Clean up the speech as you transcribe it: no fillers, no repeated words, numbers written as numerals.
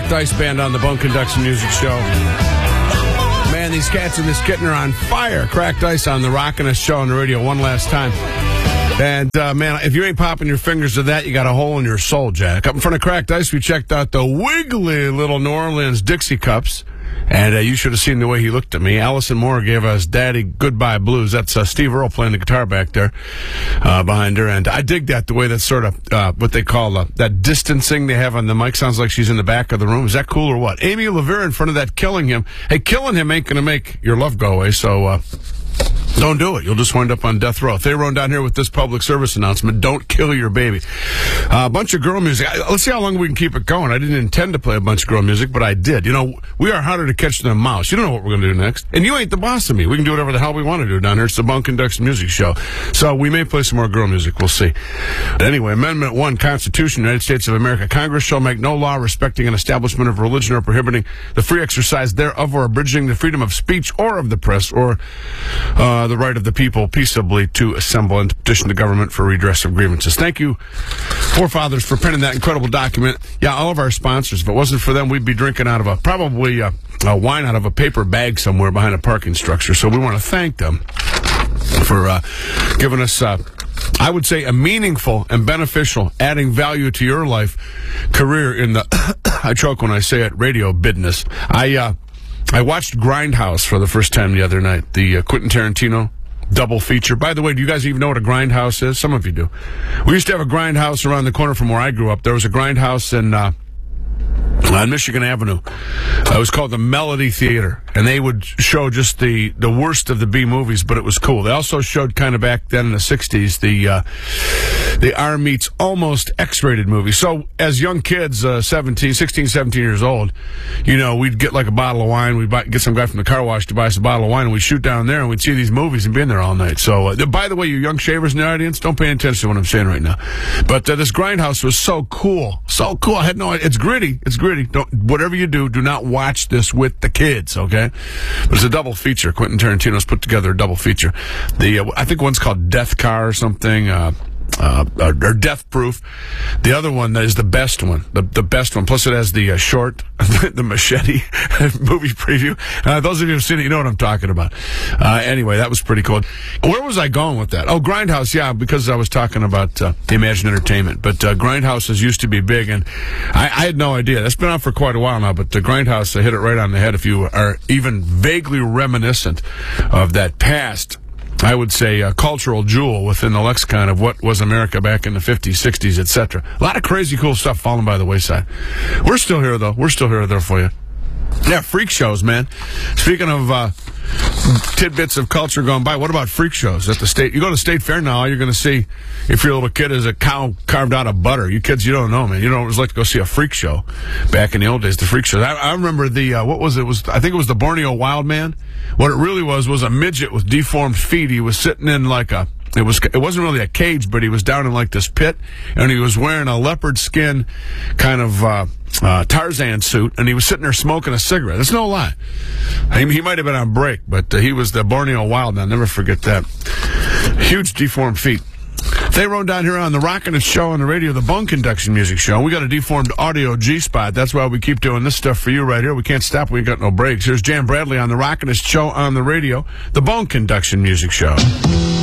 Cracked Ice Band on the Bone Conduction Music Show. Man, these cats and this kitten are on fire. Cracked Ice on the Rockin' Us Show on the radio one last time. And, man, if you ain't popping your fingers to that, you got a hole in your soul, Jack. Up in front of Cracked Ice, we checked out the wiggly little New Orleans Dixie Cups. And you should have seen the way he looked at me. Allison Moore gave us Daddy Goodbye Blues. That's Steve Earle playing the guitar back there behind her. And I dig that, the way that's sort of what they call that distancing they have on the mic. Sounds like she's in the back of the room. Is that cool or what? Amy LaVere in front of that Killing Him. Hey, Killing Him ain't going to make your love go away, so don't do it. You'll just wind up on death row. They run down here with this public service announcement. Don't kill your baby. A bunch of girl music. Let's see how long we can keep it going. I didn't intend to play a bunch of girl music, but I did. You know, we are harder to catch than a mouse. You don't know what we're going to do next. And you ain't the boss of me. We can do whatever the hell we want to do down here. It's the Bone Conduction Music Show. So we may play some more girl music. We'll see. But anyway, Amendment 1, Constitution, United States of America. Congress shall make no law respecting an establishment of religion or prohibiting the free exercise thereof or abridging the freedom of speech or of the press or the right of the people peaceably to assemble and to petition the government for redress of grievances. Thank you, forefathers, for penning that incredible document. Yeah, all of our sponsors. If it wasn't for them, we'd be drinking out of probably a wine out of a paper bag somewhere behind a parking structure. So we want to thank them for giving us, I would say, a meaningful and beneficial, adding value to your life career in the, I choke when I say it, radio business. I watched Grindhouse for the first time the other night, the Quentin Tarantino double feature. By the way, do you guys even know what a Grindhouse is? Some of you do. We used to have a Grindhouse around the corner from where I grew up. There was a Grindhouse on Michigan Avenue. It was called the Melody Theater, and they would show just the worst of the B movies, but it was cool. They also showed kind of back then in the 60s the R meets almost X-rated movies. So as young kids, 16, 17 years old, you know, we'd get like a bottle of wine. We'd get some guy from the car wash to buy us a bottle of wine, and we'd shoot down there, and we'd see these movies and be in there all night. So, by the way, you young shavers in the audience, don't pay attention to what I'm saying right now. But this Grindhouse was so cool. So cool. I had no idea. It's gritty. It's gritty. Whatever you do not watch this with the kids, okay? But it's a double feature. Quentin Tarantino's put together a double feature. I think one's called Death Car or something, or Death Proof. The other one is the best one. The best one. Plus it has the short, the Machete movie preview. Those of you who've seen it, you know what I'm talking about. Anyway, that was pretty cool. Where was I going with that? Oh, Grindhouse, yeah, because I was talking about Imagine Entertainment. But Grindhouses used to be big, and I had no idea. That's been on for quite a while now, but Grindhouse hit it right on the head. If you are even vaguely reminiscent of that past, I would say, a cultural jewel within the lexicon of what was America back in the 50s, 60s, etc. A lot of crazy cool stuff falling by the wayside. We're still here, though. We're still here there for you. Yeah, freak shows, man. Speaking of tidbits of culture going by, what about freak shows at the state? You go to the state fair now, all you're going to see, if your little kid is a cow carved out of butter. You kids, you don't know, man. You know what it was like to go see a freak show back in the old days, the freak shows. I remember what was it? I think it was the Borneo Wild Man. What it really was a midget with deformed feet. He was sitting in like it wasn't really a cage, but he was down in like this pit, and he was wearing a leopard skin kind of Tarzan suit, and he was sitting there smoking a cigarette. That's no lie. He might have been on break, but he was the Borneo Wild, and I'll never forget that. Huge deformed feet. They rode down here on the Rockin' Us Show on the radio, the Bone Conduction Music Show. We got a deformed audio G-spot. That's why we keep doing this stuff for you right here. We can't stop. We ain't got no breaks. Here's Jan Bradley on the Rockin' Us Show on the radio, the Bone Conduction Music Show.